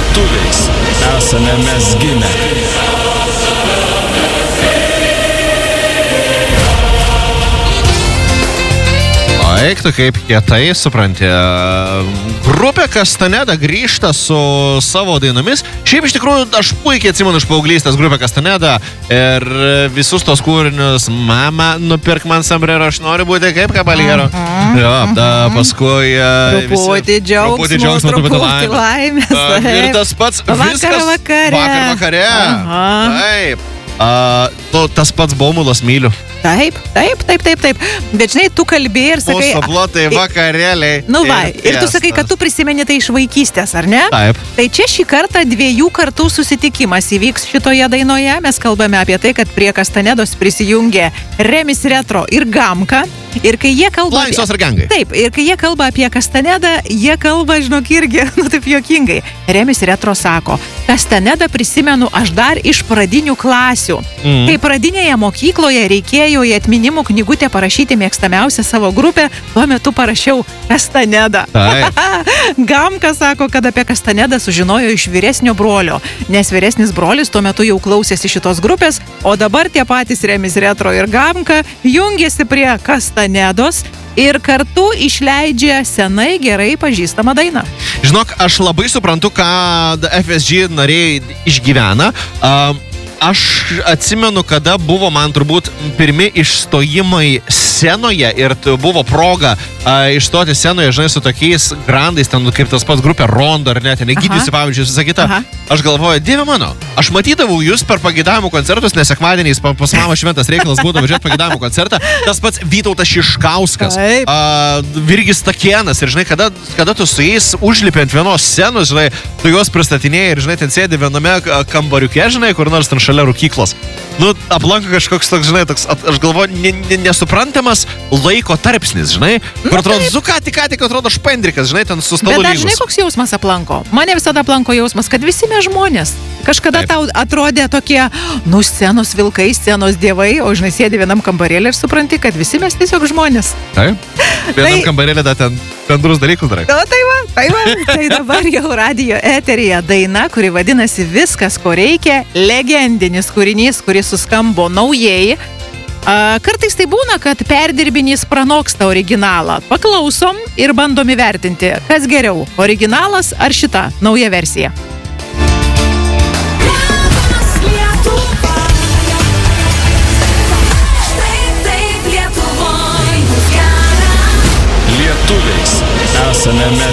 Lietuviais esame mes gimę. Eiktų kaip kietai, supranti. Grupė Castaneda grįžta su savo dainomis. Šiaip iš tikrųjų aš puikiai atsimenu iš paauglystės grupę Castaneda ir visus tos kūrinius. Mama, nupirk man sombrero, aš noriu būti kaip Caballero. Jo, paskui truputį džiaugsmo, truputį laimės. Ir tas pats viskas vakare. Taip. Tas pats Baumulas myliu. Taip. Bet žinai, tu kalbėjai ir sakai... Mūsų plotai vakarėliai. Nu va, ir tu sakai, kad tu prisimeni tai iš vaikystės, ar ne? Taip. Tai čia šį kartą 2 kartų susitikimas įvyks šitoje dainoje. Mes kalbame apie tai, kad prie Castanedos prisijungė Remis Retro ir Gamka. Ir kai jie kalba... Lanksos ir gangai. Taip, ir kai jie kalba apie Castanedą, jie kalba, žinok, irgi, taip juokingai. Remis Retro sako, Castanedą prisimenu aš dar iš pradinių klasių. Kai pradinėje mokykloje reikėjo į atminimų knygutę parašyti mėgstamiausią savo grupę, tuo metu parašiau Castanedą. Gamka sako, kad apie Castanedą sužinojo iš vyresnio brolio, nes vyresnis brolis tuo metu jau klausėsi šitos grupės, o dabar tie patys Remis Retro ir Gamka jungiasi prie Castanedos ir kartu išleidžia senai gerai pažįstamą dainą. Žinok, aš labai suprantu, ką FSG nariai išgyvena. Aš atsimenu, kada buvo man turbūt pirmi išstojimai scenoje ir buvo proga išstoti scenoje, žinai, su tokiais grandais, ten kaip tas pats grupė Rondo, ar ne, ten Egidijus, pavyzdžiui, visą kitą. Aš galvoju, Dieve mano, aš matydavau jūs per pagidavimų koncertus, nes sekmadieniais pas mamą šventas reikalas būdavo važiuoti pagidavimų koncertą. Tas pats Vytautas Šiškauskas, Virgis Takėnas ir, žinai, kada tu su jais užlipi ant vienos scenos, žinai, tu juos pristatinėjai ir, žinai, ten sėdi viename kambariuke, žinai, kur nors ten šalia rūkyklos. Nu, aplanka kažkoks toks, žinai, toks, aš galvoju, nesuprantamas laiko tarpsnis, žinai, kur atrodo, ką tik atrodo špendrikas, žinai, ten su stalu lygus. Bet žinai, koks jausmas aplanko? Mane visada aplanko jausmas, kad visi mes žmonės. Kažkada tau atrodė tokie, nu, scenos vilkai, scenos dievai, o žinai, sėdi vienam kambarėlį ir supranti, kad visi mes tiesiog žmonės. Taip. Vienam kambarėlį ten bendrus dalykus darai. Tai dabar jau radijo eteryje daina, kuri vadinasi Viskas, ko reikia, legendinis kūrinys, kuris suskambo naujai. Kartais tai būna, kad perdirbinys pranoksta originalą. Paklausom ir bandom įvertinti, kas geriau, originalas ar šita nauja versija. Lietuviais esame mes